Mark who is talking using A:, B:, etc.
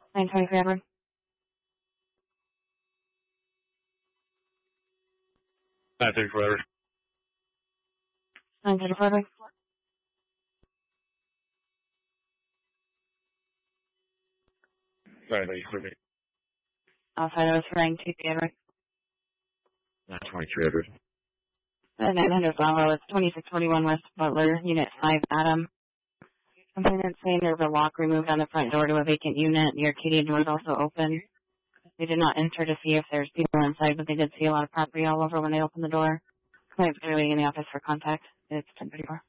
A: 923 Edward.
B: 934 Edward.
A: 934 Edward.
B: Sorry, no, you heard me.
A: Outside of Frank 2 Edward.
B: 923 Edward.
A: 900 Bravo, it's 2641 West Butler, Unit 5, Adam. Complainant saying there's a lock removed on the front door to a vacant unit. The arcade door is also open. They did not enter to see if there's people inside, but they did see a lot of property all over when they opened the door. Complainant's clearly in the office for contact. It's 1034.